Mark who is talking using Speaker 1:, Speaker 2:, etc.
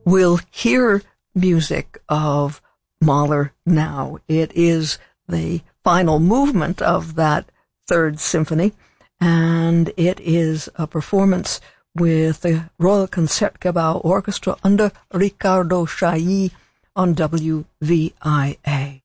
Speaker 1: We'll hear music of Mahler now. It is the final movement of that Third Symphony, and it is a performance with the Royal Concertgebouw Orchestra under Riccardo Chailly on WVIA.